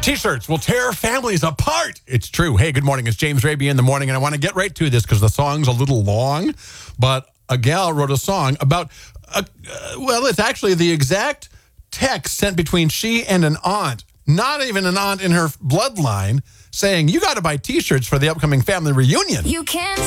T-shirts will tear families apart. It's true. Hey, good morning. It's James Raby in the morning, and I want to get right to this because the song's a little long. But a gal wrote a song about, it's actually the exact text sent between she and an aunt, not even an aunt in her bloodline, saying, you got to buy T-shirts for the upcoming family reunion. You can't